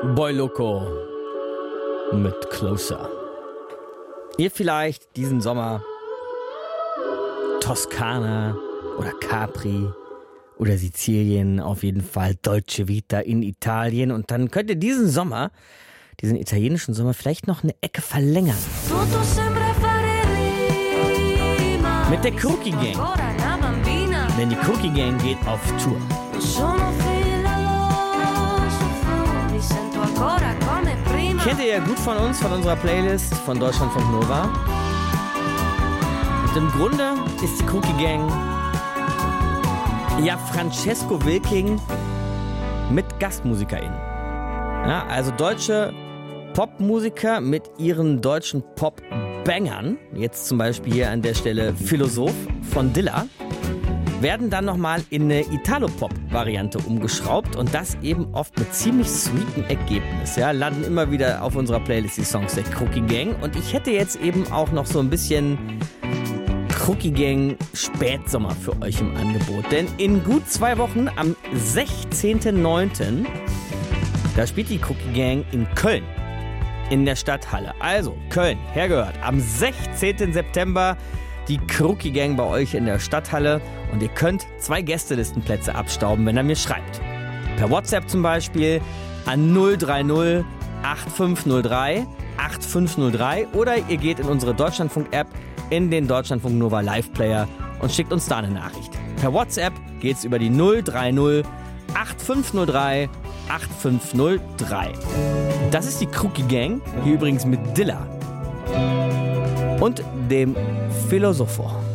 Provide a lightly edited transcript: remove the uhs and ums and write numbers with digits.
Boy Loco mit Closer. Ihr vielleicht diesen Sommer Toskana oder Capri oder Sizilien, auf jeden Fall Dolce Vita in Italien. Und dann könnt ihr diesen Sommer, diesen italienischen Sommer, vielleicht noch eine Ecke verlängern. Mit der Cookie Gang. Denn die Cookie Gang geht auf Tour. Kennt ihr ja gut von uns, von unserer Playlist von Deutschlandfunk Nova. Und im Grunde ist die Cookie Gang ja Francesco Wilking mit GastmusikerInnen. Ja, also deutsche Popmusiker mit ihren deutschen Pop-Bangern, jetzt zum Beispiel hier an der Stelle Philosoph von Dilla, werden dann nochmal in eine Italo-Pop-Variante umgeschraubt und das eben oft mit ziemlich sweetem Ergebnis. Ja, landen immer wieder auf unserer Playlist die Songs der Cookie Gang und ich hätte jetzt eben auch noch so ein bisschen Cookie Gang Spätsommer für euch im Angebot. Denn in gut 2 Wochen, am 16.09., da spielt die Cookie Gang in Köln in der Stadthalle. Also Köln, hergehört, am 16. September die Cookie Gang bei euch in der Stadthalle und ihr könnt 2 Gästelistenplätze abstauben, wenn ihr mir schreibt. Per WhatsApp zum Beispiel an 030 8503 8503 oder ihr geht in unsere Deutschlandfunk-App in den Deutschlandfunk Nova Live-Player und schickt uns da eine Nachricht. Per WhatsApp geht's über die 030 8503 8503. Das ist die Cookie Gang, hier übrigens mit Dilla und dem Philosopho.